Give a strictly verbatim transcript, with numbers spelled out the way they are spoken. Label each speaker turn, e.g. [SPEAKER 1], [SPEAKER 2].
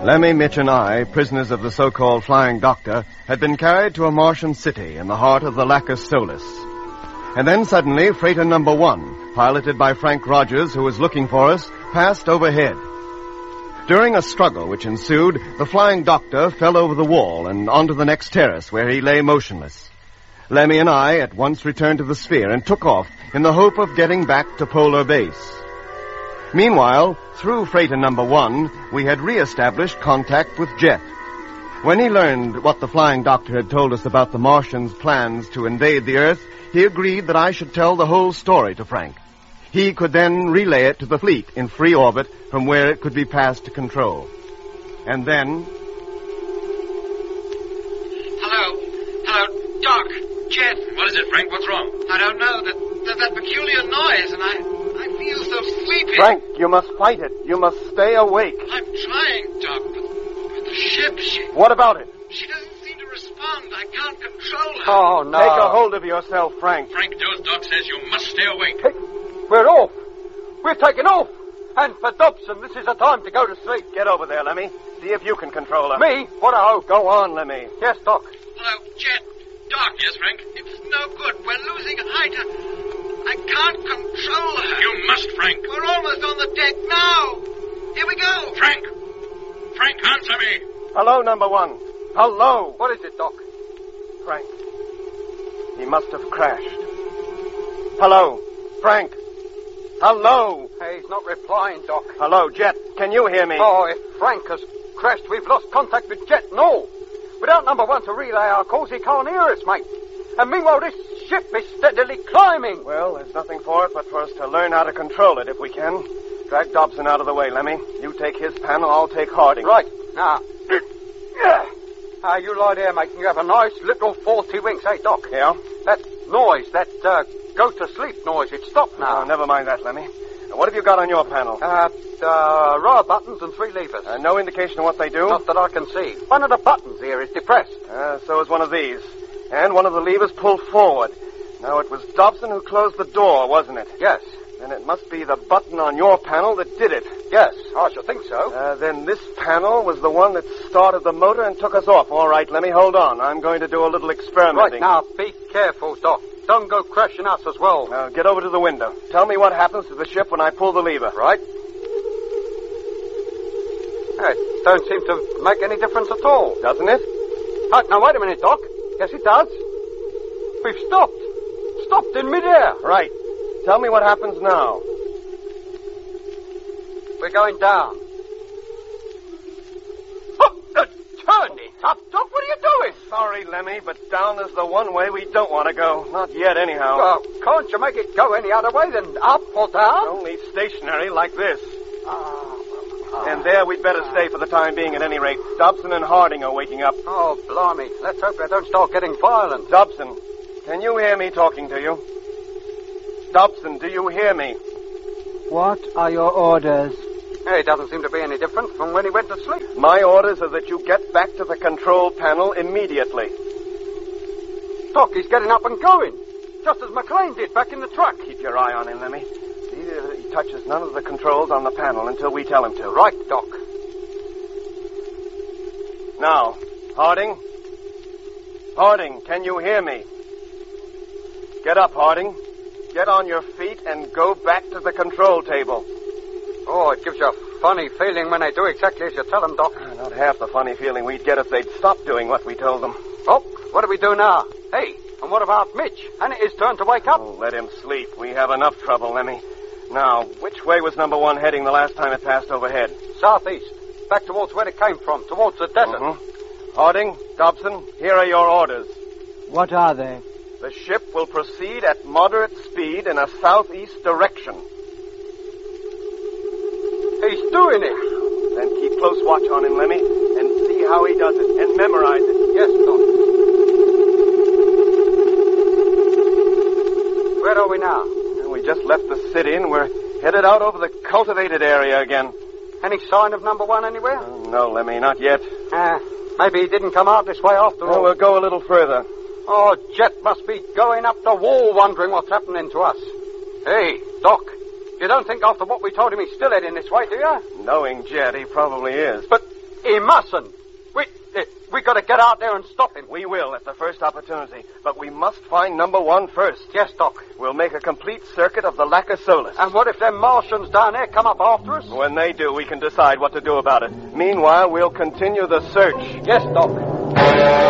[SPEAKER 1] Lemmy, Mitch, and I, prisoners of the so-called Flying Doctor, had been carried to a Martian city in the heart of the Lacus Solus. And then suddenly, freighter number one, piloted by Frank Rogers, who was looking for us, passed overhead. During a struggle which ensued, the Flying Doctor fell over the wall and onto the next terrace, where he lay motionless. Lemmy and I at once returned to the sphere and took off in the hope of getting back to Polar Base. Meanwhile, through freighter number one, we had re-established contact with Jet. When he learned what the Flying Doctor had told us about the Martians' plans to invade the Earth, he agreed that I should tell the whole story to Frank. He could then relay it to the fleet in free orbit from where it could be passed to control. And then...
[SPEAKER 2] Hello. Hello, Doc. Jet.
[SPEAKER 3] What is it, Frank? What's wrong?
[SPEAKER 2] I don't know. That, that, that peculiar noise, and I... I feel so sleepy.
[SPEAKER 1] Frank, you must fight it. You must stay awake.
[SPEAKER 2] I'm trying, Doc, but, but the ship, she...
[SPEAKER 1] What about it?
[SPEAKER 2] She doesn't seem to respond. I can't control her.
[SPEAKER 4] Oh, no.
[SPEAKER 1] Take a hold of yourself, Frank.
[SPEAKER 3] Frank, do as Doc says. You must stay awake.
[SPEAKER 4] Hey, we're off. We're taking off. And for Dobson, this is the time to go to sleep.
[SPEAKER 1] Get over there, Lemmy. See if you can control her.
[SPEAKER 4] Me? What a hope.
[SPEAKER 1] Go on, Lemmy.
[SPEAKER 4] Yes, Doc.
[SPEAKER 2] Hello, Jet. Doc.
[SPEAKER 3] Yes, Frank?
[SPEAKER 2] It's no good. We're losing Ida. I can't control her.
[SPEAKER 3] You must, Frank.
[SPEAKER 2] We're almost on the deck now. Here we go.
[SPEAKER 3] Frank! Frank, answer me.
[SPEAKER 1] Hello, number one. Hello.
[SPEAKER 4] What is it, Doc?
[SPEAKER 1] Frank. He must have crashed. Hello. Frank. Hello.
[SPEAKER 4] Hey, he's not replying, Doc.
[SPEAKER 1] Hello, Jet. Can you hear me?
[SPEAKER 4] Oh, if Frank has crashed, we've lost contact with Jet and all. Without number one to relay our calls, he can't hear us, mate. And meanwhile, this ship is steadily climbing.
[SPEAKER 1] Well, there's nothing for it but for us to learn how to control it if we can. Drag Dobson out of the way, Lemmy. You take his panel, I'll take Harding.
[SPEAKER 4] Right. Now, ah, you lie there, mate, and you have a nice little forty winks, eh, Doc?
[SPEAKER 1] Yeah?
[SPEAKER 4] That noise, that uh, go-to-sleep noise, it's stopped now.
[SPEAKER 1] Oh, never mind that, Lemmy. Now, what have you got on your panel?
[SPEAKER 4] Uh, uh, row of buttons and three levers.
[SPEAKER 1] Uh, no indication of what they do?
[SPEAKER 4] Not that I can see. One of the buttons here is depressed.
[SPEAKER 1] Uh, so is one of these. And one of the levers pulled forward. Now, it was Dobson who closed the door, wasn't it?
[SPEAKER 4] Yes.
[SPEAKER 1] Then it must be the button on your panel that did it.
[SPEAKER 4] Yes, I should think so.
[SPEAKER 1] Uh, then this panel was the one that started the motor and took us off. All right, Lemmy, hold on. I'm going to do a little experimenting.
[SPEAKER 4] Right, now, be careful, Doc. Don't go crashing us as well.
[SPEAKER 1] Now, get over to the window. Tell me what happens to the ship when I pull the lever.
[SPEAKER 4] Right. It don't seem to make any difference at all.
[SPEAKER 1] Doesn't it?
[SPEAKER 4] Uh, now, wait a minute, Doc. Yes, it does. We've stopped. Stopped in midair.
[SPEAKER 1] Right. Tell me what happens now.
[SPEAKER 4] We're going down. Oh, uh, turn it up, Doc. What are you doing?
[SPEAKER 1] Sorry, Lemmy, but down is the one way we don't want to go. Not yet, anyhow.
[SPEAKER 4] Well, can't you make it go any other way than up or down?
[SPEAKER 1] Only stationary like this.
[SPEAKER 4] Ah.
[SPEAKER 1] And there we'd better stay for the time being at any rate. Dobson and Harding are waking up.
[SPEAKER 4] Oh, blimey. Let's hope they don't start getting violent.
[SPEAKER 1] Dobson, can you hear me talking to you? Dobson, do you hear me?
[SPEAKER 5] What are your orders?
[SPEAKER 4] Hey, it doesn't seem to be any different from when he went to sleep.
[SPEAKER 1] My orders are that you get back to the control panel immediately.
[SPEAKER 4] Doc, he's getting up and going. Just as McLean did back in the truck.
[SPEAKER 1] Keep your eye on him, Lemmy. See that he touches none of the controls on the panel until we tell him to.
[SPEAKER 4] Right, Doc.
[SPEAKER 1] Now, Harding. Harding, can you hear me? Get up, Harding. Get on your feet and go back to the control table.
[SPEAKER 4] Oh, it gives you a funny feeling when they do exactly as you tell them, Doc.
[SPEAKER 1] Not half the funny feeling we'd get if they'd stop doing what we told them.
[SPEAKER 4] Oh, what do we do now? Hey, and what about Mitch? And it is turn to wake up.
[SPEAKER 1] Oh, let him sleep. We have enough trouble, Lemmy. Now, which way was number one heading the last time it passed overhead?
[SPEAKER 4] Southeast. Back towards where it came from, towards the desert.
[SPEAKER 1] Mm-hmm. Harding, Dobson, here are your orders.
[SPEAKER 5] What are they?
[SPEAKER 1] The ship will proceed at moderate speed in a southeast direction.
[SPEAKER 4] He's doing it.
[SPEAKER 1] Then keep close watch on him, Lemmy, and see how he does it, and memorize it.
[SPEAKER 4] Yes, Doc. Where are we now?
[SPEAKER 1] Well, we just left the city and we're headed out over the cultivated area again.
[SPEAKER 4] Any sign of number one anywhere?
[SPEAKER 1] Oh, no, Lemmy, not yet.
[SPEAKER 4] Uh, maybe he didn't come out this way after
[SPEAKER 1] Well,
[SPEAKER 4] all.
[SPEAKER 1] we'll go a little further.
[SPEAKER 4] Oh, Jet must be going up the wall wondering what's happening to us. Hey, Doc, you don't think after what we told him he's still heading this way, do you?
[SPEAKER 1] Knowing Jet, he probably is.
[SPEAKER 4] But He mustn't. We, uh, we got to get out there and stop him.
[SPEAKER 1] We will at the first opportunity, but we must find number one first.
[SPEAKER 4] Yes, Doc.
[SPEAKER 1] We'll make a complete circuit of the Lacus Solus.
[SPEAKER 4] And what if them Martians down there come up after us?
[SPEAKER 1] When they do, we can decide what to do about it. Meanwhile, we'll continue the search.
[SPEAKER 4] Yes, Doc.